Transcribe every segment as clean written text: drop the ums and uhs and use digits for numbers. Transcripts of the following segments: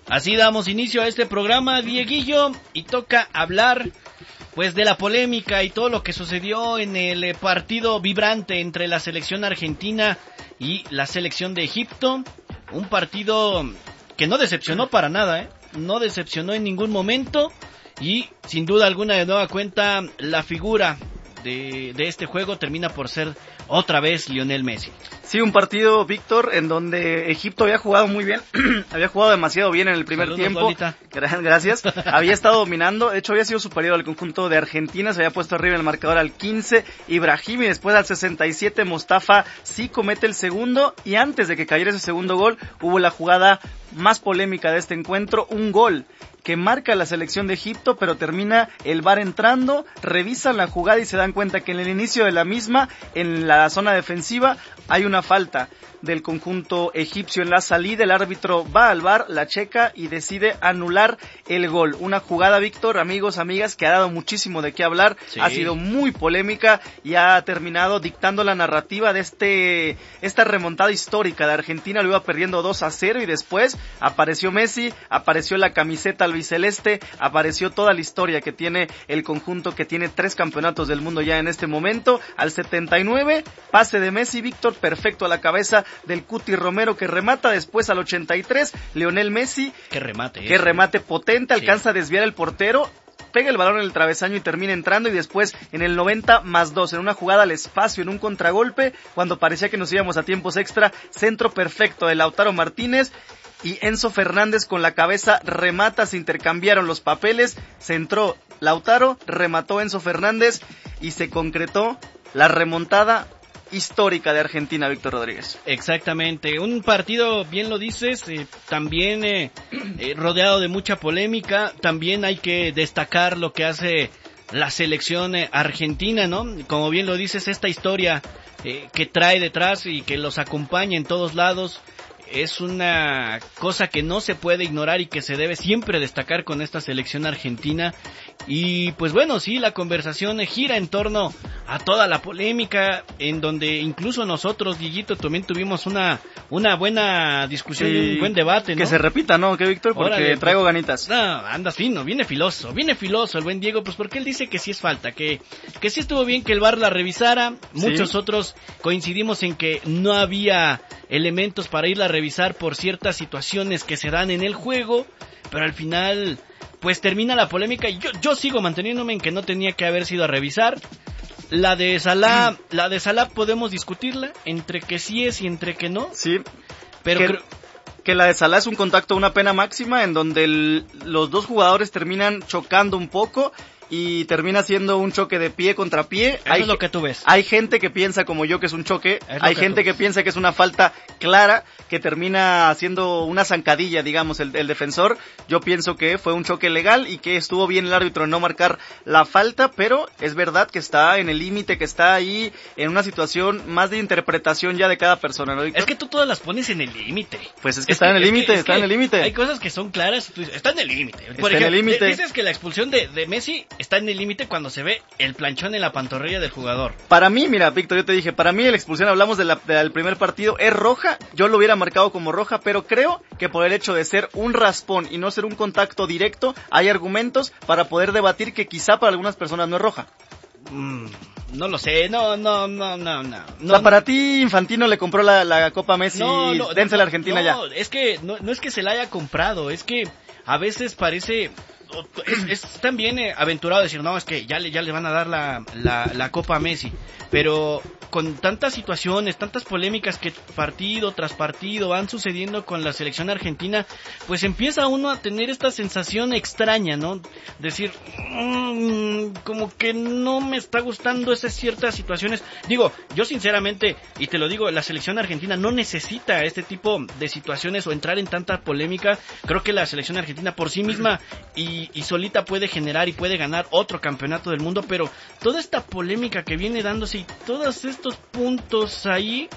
Así damos inicio a este programa, Dieguillo, y toca hablar pues de la polémica y todo lo que sucedió en el partido vibrante entre la selección argentina y la selección de Egipto. Un partido que no decepcionó para nada, no decepcionó en ningún momento y sin duda alguna de nueva cuenta la figura de este juego termina por ser otra vez Lionel Messi. Sí, un partido, Víctor, en donde Egipto había jugado muy bien, había jugado demasiado bien en el primer tiempo. Lolita. Gracias. Había estado dominando, de hecho había sido superior al conjunto de Argentina, se había puesto arriba en el marcador al 15 Ibrahim y después al 67 Mostafa sí comete el segundo y antes de que cayera ese segundo gol hubo la jugada más polémica de este encuentro, un gol que marca la selección de Egipto, pero termina el VAR entrando, revisan la jugada y se dan cuenta que en el inicio de la misma, en la zona defensiva, hay una falta del conjunto egipcio en la salida. El árbitro va al VAR, la checa y decide anular el gol. Una jugada, Víctor, amigos, amigas, que ha dado muchísimo de qué hablar, sí. Ha sido muy polémica y ha terminado dictando la narrativa de esta remontada histórica de Argentina. Lo iba perdiendo 2-0 y después apareció Messi, apareció la camiseta albiceleste, apareció toda la historia que tiene el conjunto que tiene 3 campeonatos del mundo ya en este momento. Al 79, pase de Messi, Víctor, perfecto a la cabeza del Cuti Romero que remata, después al 83, Lionel Messi, qué remate potente, alcanza a desviar el portero, pega el balón en el travesaño y termina entrando y después en el 90+2, en una jugada al espacio, en un contragolpe, cuando parecía que nos íbamos a tiempos extra, centro perfecto de Lautaro Martínez y Enzo Fernández con la cabeza remata, se intercambiaron los papeles, centró Lautaro, remató Enzo Fernández y se concretó la remontada histórica de Argentina, Víctor Rodríguez. Exactamente, un partido, bien lo dices, también rodeado de mucha polémica. También hay que destacar lo que hace la selección argentina, ¿no? Como bien lo dices, esta historia que trae detrás y que los acompaña en todos lados es una cosa que no se puede ignorar y que se debe siempre destacar con esta selección argentina. Y pues bueno, sí, la conversación gira en torno a toda la polémica, en donde incluso nosotros, Dieguito, también tuvimos una buena discusión y un buen debate, ¿no? Que se repita, ¿no? ¿Qué, Víctor? Porque órale, traigo ganitas. No, andas fino, viene filoso el buen Diego, pues porque él dice que sí es falta, que sí estuvo bien que el VAR la revisara. Muchos otros coincidimos en que no había elementos para irla a revisar por ciertas situaciones que se dan en el juego, pero al final pues termina la polémica y yo sigo manteniéndome en que no tenía que haber sido a revisar. La de Salah podemos discutirla entre que sí es y entre que no. Sí. Pero que la de Salah es un contacto, una pena máxima en donde los dos jugadores terminan chocando un poco y termina siendo un choque de pie contra pie. Eso es lo que tú ves. Hay gente que piensa como yo que es un choque, hay gente que piensa que es una falta clara, que termina haciendo una zancadilla, digamos, el defensor. Yo pienso que fue un choque legal y que estuvo bien el árbitro en no marcar la falta, pero es verdad que está en el límite, que está ahí en una situación más de interpretación ya de cada persona, ¿no, Víctor? Es que tú todas las pones en el límite. Pues es que está en el límite, está en el límite. Hay cosas que son claras, tú dices, está en el límite. Por ejemplo, en el límite. Dices que la expulsión de Messi está en el límite cuando se ve el planchón en la pantorrilla del jugador. Para mí, mira, Víctor, yo te dije, para mí la expulsión, hablamos del primer partido, es roja, yo lo hubiera marcado como roja, pero creo que por el hecho de ser un raspón y no ser un contacto directo, hay argumentos para poder debatir que quizá para algunas personas no es roja. No lo sé, no. O sea, para ti Infantino le compró la Copa a Messi, dense a la Argentina ya. Es que no es que se la haya comprado, es que a veces parece... Es también aventurado decir, no, es que ya le van a dar la Copa a Messi, pero con tantas situaciones, tantas polémicas que partido tras partido van sucediendo con la selección argentina, pues empieza uno a tener esta sensación extraña, ¿no? Decir, como que no me está gustando esas ciertas situaciones. Digo, yo sinceramente, y te lo digo, la selección argentina no necesita este tipo de situaciones o entrar en tanta polémica. Creo que la selección argentina por sí misma y solita puede generar y puede ganar otro campeonato del mundo, pero toda esta polémica que viene dándose y todos estos puntos ahí,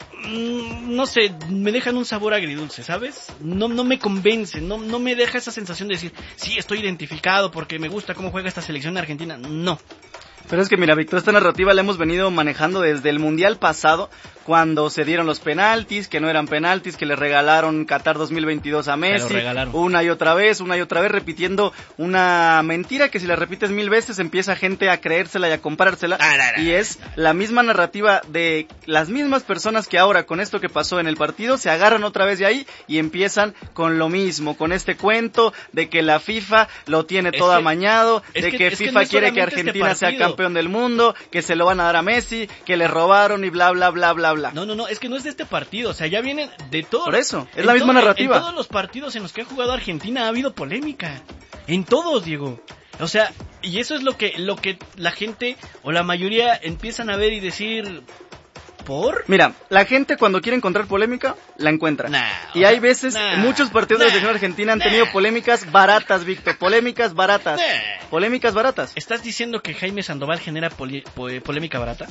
no sé, me dejan un sabor agridulce, ¿sabes? No me convence, no me deja esa sensación de decir, sí, estoy identificado porque me gusta cómo juega esta selección argentina. No. Pero es que mira, Víctor, esta narrativa la hemos venido manejando desde el Mundial pasado, cuando se dieron los penaltis, que no eran penaltis, que le regalaron Qatar 2022 a Messi, una y otra vez, repitiendo una mentira que si la repites 1000 veces empieza gente a creérsela y a comprársela, y es la misma narrativa de las mismas personas que ahora con esto que pasó en el partido se agarran otra vez de ahí y empiezan con lo mismo, con este cuento de que la FIFA lo tiene todo amañado, de que FIFA quiere que Argentina sea campeón del mundo, que se lo van a dar a Messi, que le robaron y bla bla bla bla bla. No, es que no es de este partido, o sea, ya vienen de todo. Por eso, es la misma narrativa. En todos los partidos en los que ha jugado Argentina ha habido polémica. En todos, Diego. O sea, y eso es lo que la gente o la mayoría empiezan a ver y decir... ¿Por? Mira, la gente cuando quiere encontrar polémica, la encuentra. Y hay veces, muchos partidos de la selección argentina han tenido polémicas baratas, Víctor. Polémicas baratas. Polémicas baratas. ¿Estás diciendo que Jaime Sandoval genera polémica barata?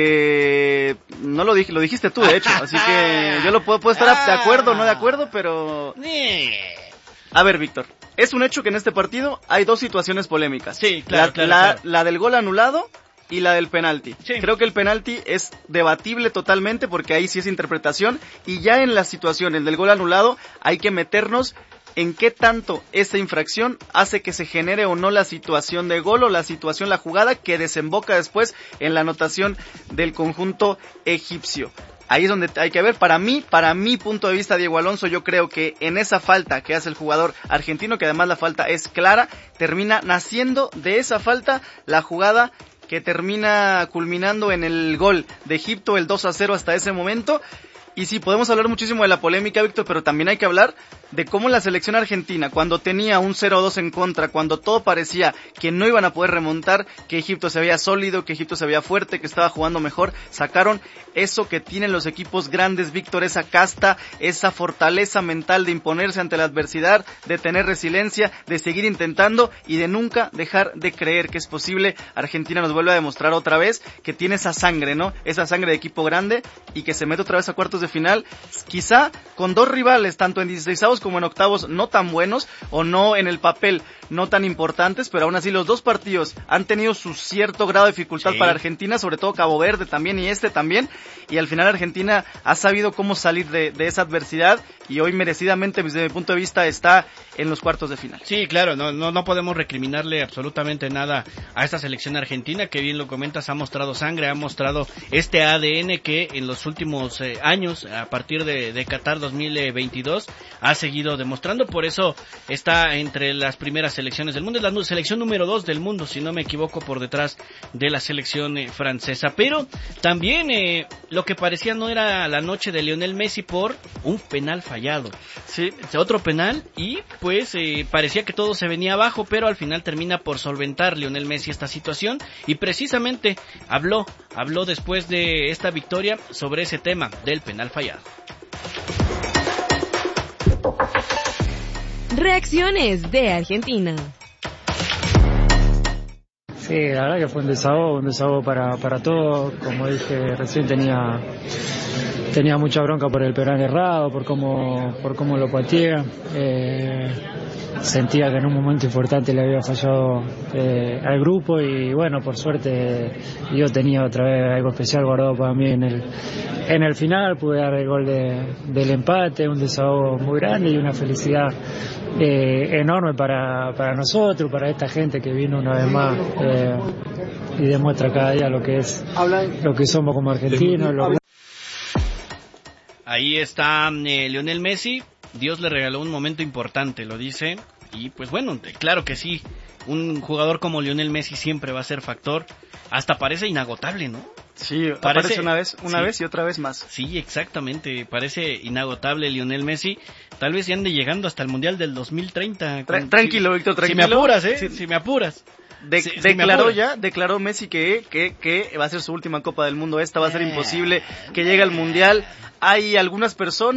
No lo dije, lo dijiste tú, de hecho. Así que yo puedo estar de acuerdo o no de acuerdo, pero... A ver, Víctor, es un hecho que en este partido hay dos situaciones polémicas. Sí, claro. La del gol anulado y la del penalti. Sí. Creo que el penalti es debatible totalmente porque ahí sí es interpretación, y ya en las situaciones del gol anulado hay que meternos en qué tanto esta infracción hace que se genere o no la situación de gol o la jugada que desemboca después en la anotación del conjunto egipcio. Ahí es donde hay que ver, para mi punto de vista, Diego Alonso, yo creo que en esa falta que hace el jugador argentino, que además la falta es clara, termina naciendo de esa falta la jugada que termina culminando en el gol de Egipto, el 2-0 hasta ese momento. Y sí, podemos hablar muchísimo de la polémica, Víctor, pero también hay que hablar de cómo la selección argentina, cuando tenía un 0-2 en contra, cuando todo parecía que no iban a poder remontar, que Egipto se veía sólido, que Egipto se veía fuerte, que estaba jugando mejor, sacaron eso que tienen los equipos grandes, Víctor, esa casta, esa fortaleza mental de imponerse ante la adversidad, de tener resiliencia, de seguir intentando y de nunca dejar de creer que es posible. Argentina nos vuelve a demostrar otra vez que tiene esa sangre, ¿no? Esa sangre de equipo grande, y que se mete otra vez a cuartos de final, quizá con dos rivales, tanto en 16avos como en octavos, no tan buenos, o no en el papel no tan importantes, pero aún así los dos partidos han tenido su cierto grado de dificultad para Argentina, sobre todo Cabo Verde también y también, y al final Argentina ha sabido cómo salir de esa adversidad, y hoy merecidamente, desde mi punto de vista, está en los cuartos de final. Sí, claro, no podemos recriminarle absolutamente nada a esta selección argentina, que bien lo comentas, ha mostrado sangre, ha mostrado este ADN que en los últimos años, a partir de Qatar 2022, ha seguido demostrando. Por eso está entre las primeras selecciones del mundo, es la selección número 2 del mundo, si no me equivoco, por detrás de la selección francesa. Pero también lo que parecía no era la noche de Lionel Messi por un penal fallado. Sí, otro penal, y pues parecía que todo se venía abajo, pero al final termina por solventar Lionel Messi esta situación, y precisamente habló después de esta victoria sobre ese tema del penal fallado. Reacciones de Argentina. Sí, la verdad que fue un desahogo para todos. Como dije recién, tenía mucha bronca por el penal errado, por cómo lo pateé. Sentía que en un momento importante le había fallado al grupo, y bueno, por suerte yo tenía otra vez algo especial guardado para mí en el final. Pude dar el gol del empate, un desahogo muy grande y una felicidad enorme para nosotros, para esta gente que vino una vez más y demuestra cada día lo que somos como argentinos. Ahí está Lionel Messi. Dios le regaló un momento importante, lo dice, y pues bueno, claro que sí, un jugador como Lionel Messi siempre va a ser factor, hasta parece inagotable, ¿no? Sí, aparece una vez y otra vez más. Sí, exactamente, parece inagotable Lionel Messi, tal vez ya ande llegando hasta el Mundial del 2030. Tranquilo, Víctor, tranquilo. Si me apuras, si me apuras. Declaró Messi que va a ser su última Copa del Mundo, esta va a ser imposible que llegue al Mundial. Hay algunas personas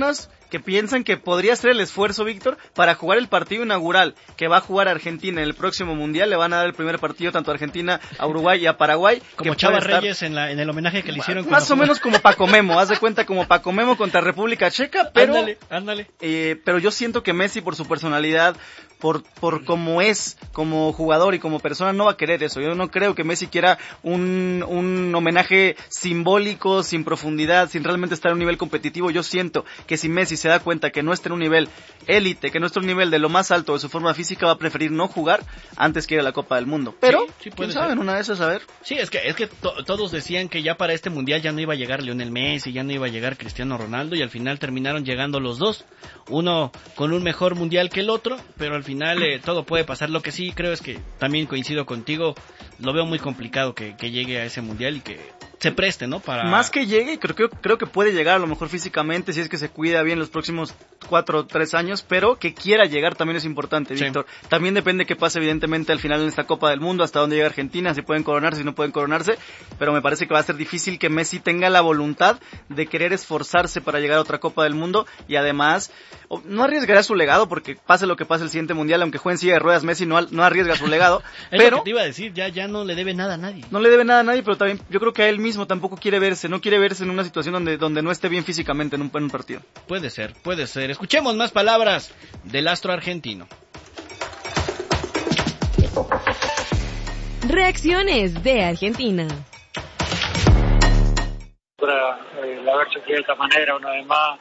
que piensan que podría ser el esfuerzo, Víctor, para jugar el partido inaugural que va a jugar Argentina en el próximo Mundial. Le van a dar el primer partido tanto a Argentina, a Uruguay y a Paraguay. Como Chava Reyes en el homenaje que le hicieron. Más o menos como Paco Memo, haz de cuenta como Paco Memo contra República Checa, pero... Ándale. Pero yo siento que Messi, por su personalidad, por cómo es como jugador y como persona, no va a querer eso. Yo no creo que Messi quiera un homenaje simbólico, sin profundidad, sin realmente estar en un nivel competitivo. Yo siento que si Messi se da cuenta que no está en un nivel élite, que no está en un nivel de lo más alto de su forma física, va a preferir no jugar antes que ir a la Copa del Mundo. Pero, sí quién sabe, en una de esas, a ver. Sí, es que todos decían que ya para este Mundial ya no iba a llegar Lionel Messi, ya no iba a llegar Cristiano Ronaldo, y al final terminaron llegando los dos. Uno con un mejor Mundial que el otro, pero al final todo puede pasar. Lo que sí creo es que también coincido contigo, lo veo muy complicado que llegue a ese Mundial y que se preste, ¿no? Para... Más que llegue, creo que puede llegar a lo mejor físicamente, si es que se cuida bien los próximos 4 o 3 años, pero que quiera llegar también es importante, Víctor. Sí. También depende qué pase evidentemente al final en esta Copa del Mundo, hasta dónde llega Argentina, si pueden coronarse, si no pueden coronarse, pero me parece que va a ser difícil que Messi tenga la voluntad de querer esforzarse para llegar a otra Copa del Mundo, y además no arriesgará su legado, porque pase lo que pase el siguiente Mundial, aunque juegue en silla de ruedas, Messi no arriesga su legado. Es pero lo que te iba a decir, ya no le debe nada a nadie. No le debe nada a nadie, pero también yo creo que a él mismo tampoco quiere verse en una situación donde no esté bien físicamente en un partido. Puede ser. Escuchemos más palabras del astro argentino. Reacciones de Argentina. El haberse quedado de esta manera una vez más,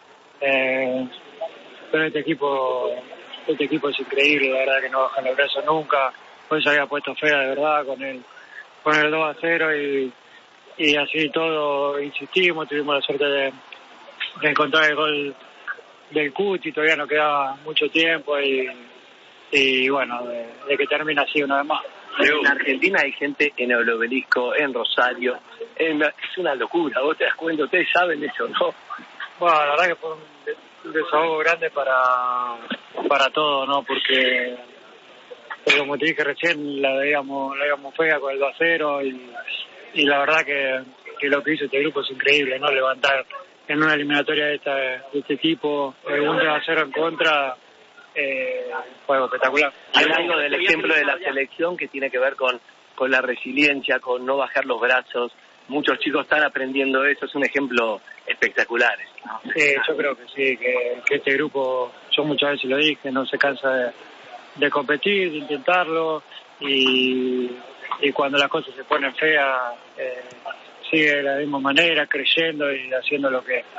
pero este equipo es increíble, la verdad que no bajan los brazos nunca. Hoy se había puesto fea de verdad con el 2-0 y así todo insistimos, tuvimos la suerte de encontrar el gol del Cuti, todavía no quedaba mucho tiempo y bueno, de que termina así una vez más. En Argentina hay gente en el Obelisco, en Rosario, es una locura, vos te das cuenta, ustedes saben eso, ¿no? Bueno, la verdad que fue un desahogo grande para todos, ¿no? Porque como te dije recién, la veíamos fea con el 2-0 y la verdad que lo que hizo este grupo es increíble, ¿no? Levantar en una eliminatoria de este tipo, un 2-0 en contra, fue algo espectacular. Hay algo del ejemplo de la selección que tiene que ver con la resiliencia, con no bajar los brazos. Muchos chicos están aprendiendo eso, es un ejemplo espectacular, ¿no? Sí, yo creo que sí, que este grupo, yo muchas veces lo dije, no se cansa de competir, de intentarlo, y cuando las cosas se ponen feas, sigue de la misma manera, creyendo y haciendo lo que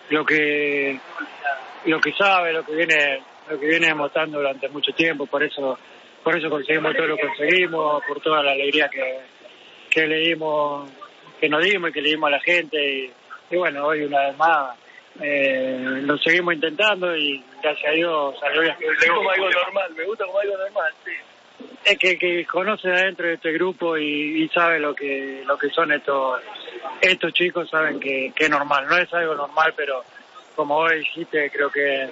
sabe, lo que viene demostrando durante mucho tiempo. Por eso conseguimos todo lo que conseguimos, por toda la alegría que le dimos, que nos dimos y que le dimos a la gente, y bueno, hoy una vez más lo seguimos intentando y gracias a Dios salió bien. Como algo normal, me gusta como algo normal, sí. Es que conoce adentro de este grupo y sabe lo que son estos chicos, saben que es normal, no es algo normal, pero como vos dijiste, creo que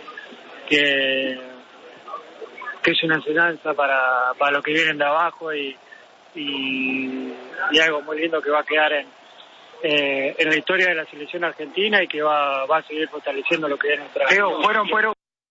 es una enseñanza para los que vienen de abajo y algo muy lindo que va a quedar en la historia de la selección argentina y que va a seguir fortaleciendo lo que viene atrás. Fueron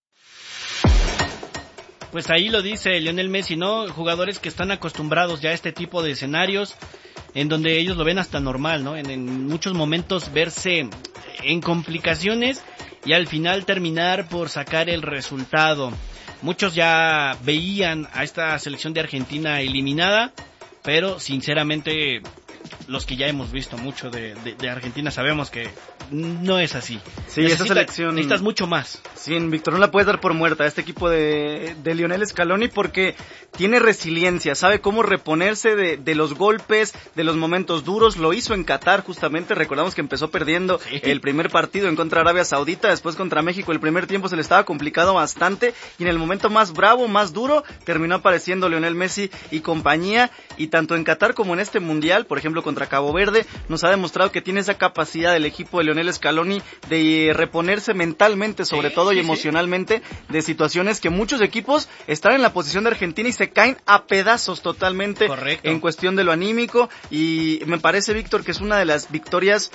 Pues ahí lo dice Lionel Messi, ¿no? Jugadores que están acostumbrados ya a este tipo de escenarios en donde ellos lo ven hasta normal, ¿no? En muchos momentos verse en complicaciones y al final terminar por sacar el resultado. Muchos ya veían a esta selección de Argentina eliminada, pero sinceramente los que ya hemos visto mucho de Argentina sabemos que no es así. Sí, esa selección... Necesitas mucho más. Sí, Víctor, no la puedes dar por muerta a este equipo de Lionel Scaloni porque tiene resiliencia, sabe cómo reponerse de los golpes, de los momentos duros. Lo hizo en Qatar justamente, recordamos que empezó perdiendo el primer partido en contra de Arabia Saudita, después contra México el primer tiempo se le estaba complicado bastante y en el momento más bravo, más duro, terminó apareciendo Lionel Messi y compañía, y tanto en Qatar como en este Mundial, por ejemplo contra Cabo Verde, nos ha demostrado que tiene esa capacidad el equipo de Lionel Scaloni de reponerse mentalmente sobre todo y emocionalmente de situaciones que muchos equipos están en la posición de Argentina y se caen a pedazos totalmente. Correcto. En cuestión de lo anímico, y me parece, Víctor, que es una de las victorias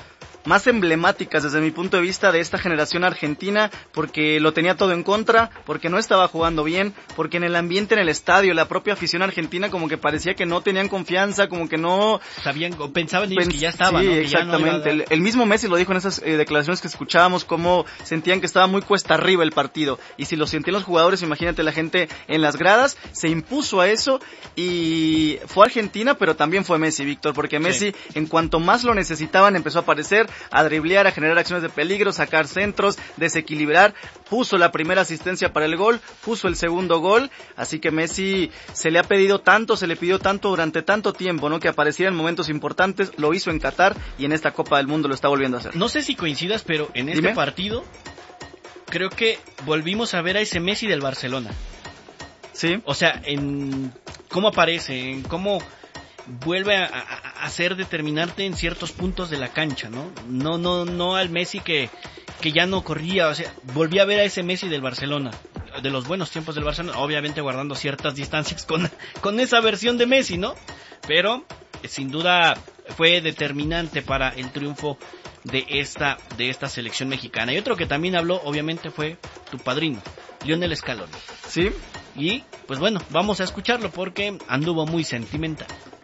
más emblemáticas desde mi punto de vista de esta generación argentina, porque lo tenía todo en contra, porque no estaba jugando bien, porque en el ambiente en el estadio, la propia afición argentina como que parecía que no tenían confianza, como que no sabían o pensaban ellos que ya estaba, sí, ¿no? Que exactamente. Ya no el mismo Messi lo dijo en esas declaraciones que escuchábamos, como sentían que estaba muy cuesta arriba el partido, y si lo sentían los jugadores, imagínate la gente en las gradas, se impuso a eso, y fue Argentina, pero también fue Messi, Víctor, porque Messi, en cuanto más lo necesitaban, empezó a aparecer, a driblear, a generar acciones de peligro, sacar centros, desequilibrar, puso la primera asistencia para el gol, puso el segundo gol, así que Messi se le ha pedido tanto, se le pidió tanto durante tanto tiempo, ¿no? Que apareciera en momentos importantes, lo hizo en Qatar y en esta Copa del Mundo lo está volviendo a hacer. No sé si coincidas, pero en este partido creo que volvimos a ver a ese Messi del Barcelona. Sí. O sea, en cómo aparece, en cómo vuelve a hacer determinarte en ciertos puntos de la cancha, ¿no? No al Messi que ya no corría, o sea, volví a ver a ese Messi del Barcelona, de los buenos tiempos del Barcelona, obviamente guardando ciertas distancias con esa versión de Messi, ¿no? Pero sin duda fue determinante para el triunfo de esta selección mexicana. Y otro que también habló, obviamente, fue tu padrino, Lionel Scaloni. Sí. Y, pues bueno, vamos a escucharlo porque anduvo muy sentimental.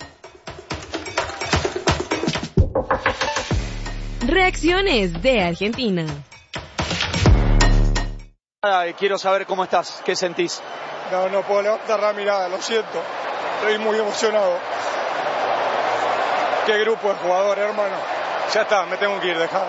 Reacciones de Argentina. Quiero saber cómo estás, qué sentís. No puedo levantar la mirada, lo siento. Estoy muy emocionado. Qué grupo de jugadores, hermano. Ya está, me tengo que ir, dejar.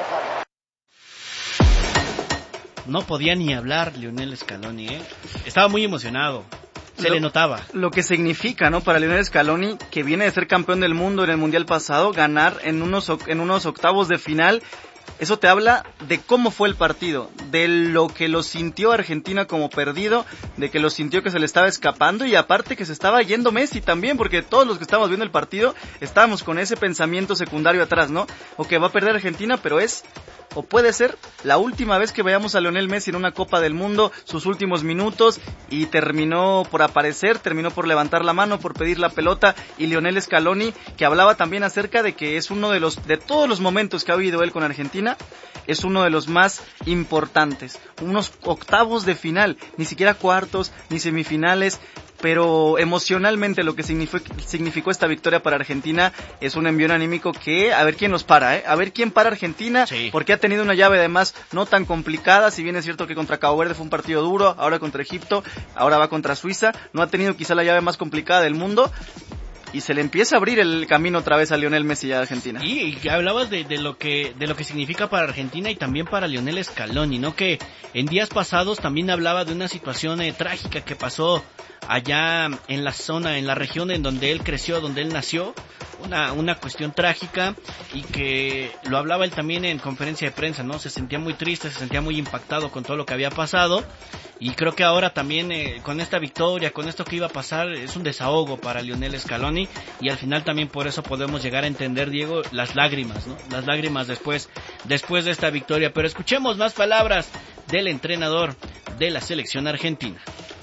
No podía ni hablar Lionel Scaloni, Estaba muy emocionado. Se le notaba. Lo que significa, ¿no? Para Lionel Scaloni, que viene de ser campeón del mundo en el Mundial pasado, ganar en unos octavos de final. Eso te habla de cómo fue el partido, de lo que lo sintió Argentina como perdido, de que lo sintió que se le estaba escapando y aparte que se estaba yendo Messi también, porque todos los que estábamos viendo el partido estábamos con ese pensamiento secundario atrás, ¿no? O que va a perder Argentina, pero o puede ser la última vez que veamos a Lionel Messi en una Copa del Mundo, sus últimos minutos, y terminó por aparecer, terminó por levantar la mano, por pedir la pelota, y Lionel Scaloni, que hablaba también acerca de que es uno de todos los momentos que ha vivido él con Argentina, es uno de los más importantes, unos octavos de final, ni siquiera cuartos, ni semifinales, pero emocionalmente lo que significó esta victoria para Argentina es un envío anímico que a ver quién los para, a ver quién para Argentina, sí. Porque ha tenido una llave además no tan complicada, si bien es cierto que contra Cabo Verde fue un partido duro, ahora contra Egipto, ahora va contra Suiza, no ha tenido quizá la llave más complicada del mundo, y se le empieza a abrir el camino otra vez a Lionel Messi a Argentina. Y hablabas de lo que significa para Argentina y también para Lionel Scaloni, ¿no? Que en días pasados también hablaba de una situación trágica que pasó allá en la zona, en la región en donde él creció, donde él nació, una cuestión trágica, y que lo hablaba él también en conferencia de prensa, ¿no? Se sentía muy triste, se sentía muy impactado con todo lo que había pasado, y creo que ahora también con esta victoria, con esto que iba a pasar, es un desahogo para Lionel Scaloni, y al final también por eso podemos llegar a entender, Diego, las lágrimas, ¿no? Las lágrimas después de esta victoria. Pero escuchemos más palabras del entrenador de la selección argentina.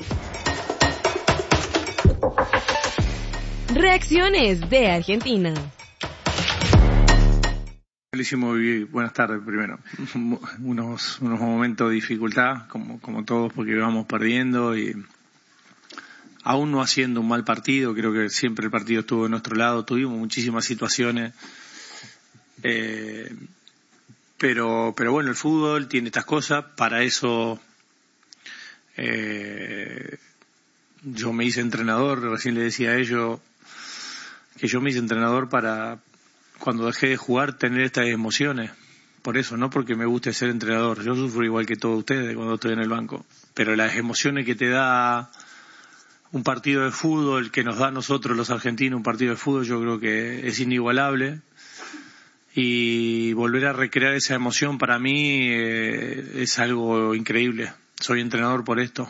Reacciones de Argentina. Buenísimo vivir, buenas tardes primero, unos momentos de dificultad, como todos, porque íbamos perdiendo y aún no haciendo un mal partido, creo que siempre el partido estuvo de nuestro lado, tuvimos muchísimas situaciones, pero bueno, el fútbol tiene estas cosas, para eso yo me hice entrenador, recién le decía a ellos que yo me hice entrenador para, cuando dejé de jugar, tener estas emociones. Por eso, no porque me guste ser entrenador. Yo sufro igual que todos ustedes cuando estoy en el banco. Pero las emociones que te da un partido de fútbol, que nos da a nosotros los argentinos un partido de fútbol, yo creo que es inigualable. Y volver a recrear esa emoción para mí es algo increíble. Soy entrenador por esto.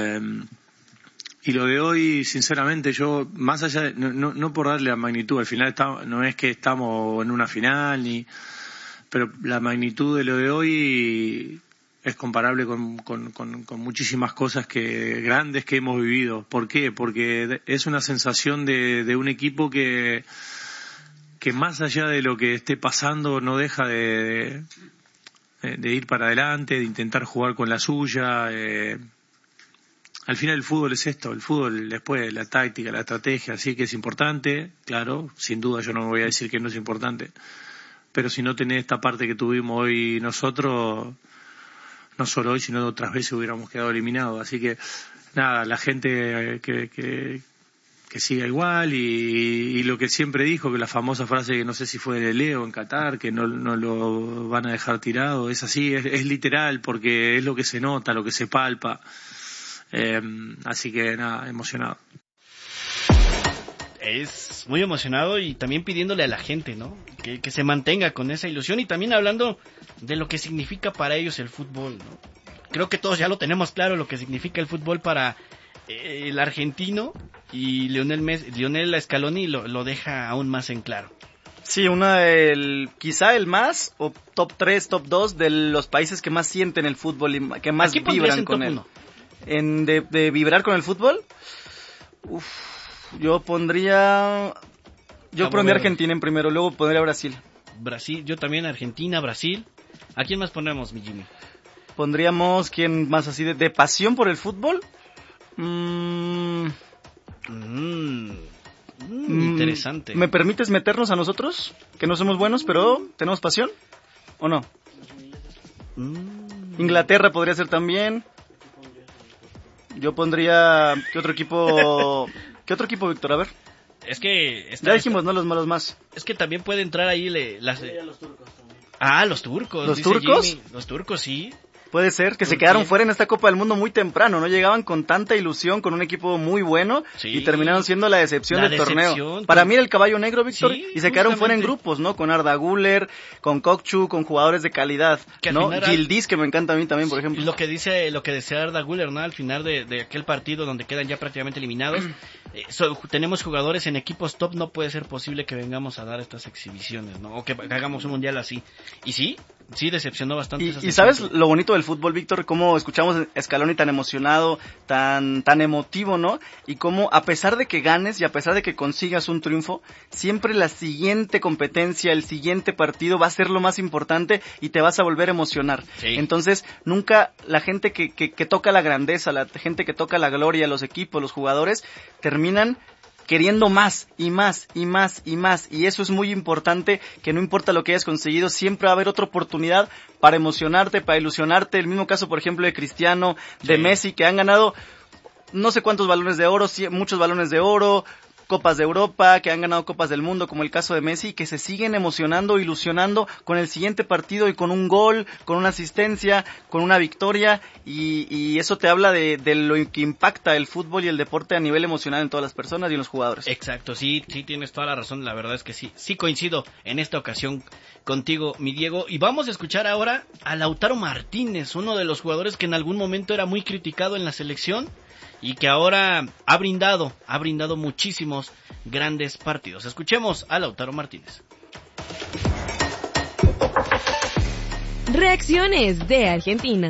Y lo de hoy, sinceramente, yo, más allá de, no por darle la magnitud, al final no es que estamos en una final, pero la magnitud de lo de hoy es comparable con muchísimas cosas grandes que hemos vivido. ¿Por qué? Porque es una sensación de un equipo que que más allá de lo que esté pasando no deja de ir para adelante, de intentar jugar con la suya. Al final el fútbol es esto, el fútbol después la táctica, la estrategia, sí que es importante, claro, sin duda yo no me voy a decir que no es importante, pero si no tenés esta parte que tuvimos hoy nosotros, no solo hoy sino otras veces hubiéramos quedado eliminados, así que nada, la gente que siga igual y lo que siempre dijo, que la famosa frase que no sé si fue de Leo en Qatar, que no lo van a dejar tirado, es así, es literal, porque es lo que se nota, lo que se palpa. Así que nada, emocionado. Es muy emocionado y también pidiéndole a la gente, ¿no? Que se mantenga con esa ilusión y también hablando de lo que significa para ellos el fútbol, ¿no? Creo que todos ya lo tenemos claro, lo que significa el fútbol para el argentino, y Lionel Scaloni lo deja aún más en claro. Sí, quizá el más, o top 3, top 2 de los países que más sienten el fútbol y que más vibran con él. De vibrar con el fútbol, yo pondría Argentina en primero, luego pondría Brasil. Yo también Argentina, Brasil. ¿A quién más ponemos, mi Jimmy? Pondríamos, ¿quién más así de pasión por el fútbol? Interesante. ¿Me permites meternos a nosotros? Que no somos buenos, pero tenemos pasión, ¿o no? Inglaterra podría ser también. Yo pondría... ¿Qué otro equipo, Víctor? A ver. Es que... Ya dijimos, no los malos más. Es que también puede entrar ahí los turcos también. Los turcos. ¿Los turcos? Jimmy. Los turcos, sí. Puede ser, que se quedaron fuera en esta Copa del Mundo muy temprano, no llegaban con tanta ilusión, con un equipo muy bueno, sí, y terminaron siendo la decepción del torneo. Para mí era el caballo negro, Víctor, sí, y se quedaron fuera en grupos, ¿no? Con Arda Güler, con Kokchu, con jugadores de calidad, ¿no? Gildiz, que me encanta a mí también, por ejemplo. Lo que decía Arda Güler, ¿no? Al final de aquel partido donde quedan ya prácticamente eliminados, tenemos jugadores en equipos top, no puede ser posible que vengamos a dar estas exhibiciones, ¿no? O que hagamos un mundial así. Y sí decepcionó bastante. Y ¿sabes lo bonito del fútbol, Víctor? Cómo escuchamos a Scaloni tan emocionado, tan emotivo, ¿no? Y cómo, a pesar de que ganes y a pesar de que consigas un triunfo, siempre la siguiente competencia, el siguiente partido va a ser lo más importante y te vas a volver a emocionar. Sí. Entonces, nunca la gente que toca la grandeza, la gente que toca la gloria, los equipos, los jugadores, terminan queriendo más y más y más y más, y eso es muy importante, que no importa lo que hayas conseguido, siempre va a haber otra oportunidad para emocionarte, para ilusionarte. El mismo caso, por ejemplo, de Cristiano, de Messi, que han ganado no sé cuántos balones de oro, muchos balones de oro, Copas de Europa, que han ganado Copas del Mundo, como el caso de Messi, que se siguen emocionando, ilusionando con el siguiente partido y con un gol, con una asistencia, con una victoria, y eso te habla de lo que impacta el fútbol y el deporte a nivel emocional en todas las personas y en los jugadores. Exacto, sí tienes toda la razón, la verdad es que sí coincido en esta ocasión contigo, mi Diego, y vamos a escuchar ahora a Lautaro Martínez, uno de los jugadores que en algún momento era muy criticado en la selección, y que ahora ha brindado muchísimos grandes partidos. Escuchemos a Lautaro Martínez. Reacciones de Argentina.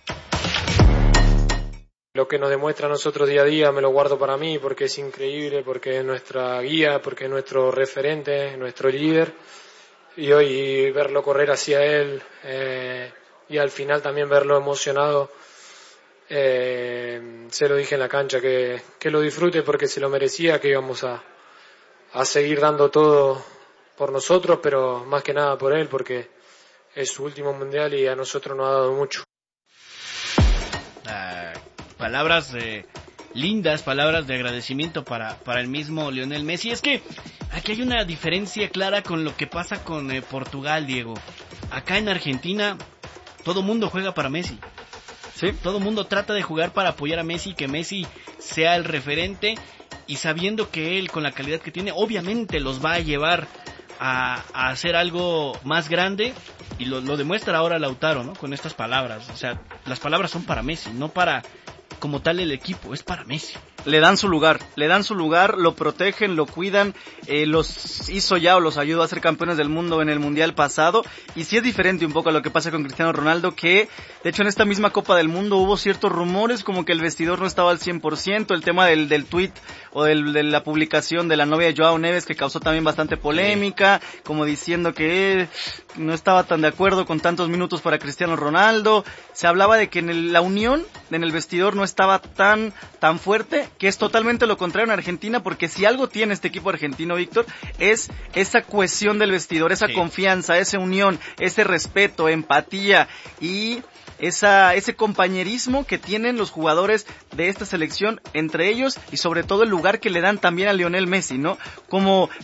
Lo que nos demuestra a nosotros día a día me lo guardo para mí, porque es increíble, porque es nuestra guía, porque es nuestro referente, nuestro líder, y hoy verlo correr hacia él y al final también verlo emocionado. Se lo dije en la cancha que lo disfrute porque se lo merecía, que íbamos a seguir dando todo por nosotros, pero más que nada por él, porque es su último mundial y a nosotros nos ha dado mucho. Palabras lindas, palabras de agradecimiento para el mismo Lionel Messi. Es que aquí hay una diferencia clara con lo que pasa con Portugal, Diego. Acá en Argentina todo mundo juega para Messi. ¿Sí? Todo el mundo trata de jugar para apoyar a Messi, que Messi sea el referente, y sabiendo que él, con la calidad que tiene, obviamente los va a llevar a hacer algo más grande, y lo demuestra ahora Lautaro, ¿no? Con estas palabras. O sea, las palabras son para Messi, no para como tal el equipo, es para Messi. le dan su lugar, lo protegen, lo cuidan, los hizo ya o los ayudó a ser campeones del mundo en el Mundial pasado, y sí es diferente un poco a lo que pasa con Cristiano Ronaldo, que de hecho en esta misma Copa del Mundo hubo ciertos rumores como que el vestidor no estaba al 100%, el tema del tweet o de la publicación de la novia de Joao Neves que causó también bastante polémica, como diciendo que no estaba tan de acuerdo con tantos minutos para Cristiano Ronaldo. Se hablaba de que la unión en el vestidor no estaba tan fuerte, que es totalmente lo contrario en Argentina, porque si algo tiene este equipo argentino, Víctor, es esa cohesión del vestidor, esa confianza, esa unión, ese respeto, empatía y ese compañerismo que tienen los jugadores de esta selección entre ellos, y sobre todo el lugar que le dan también a Lionel Messi, ¿no? Como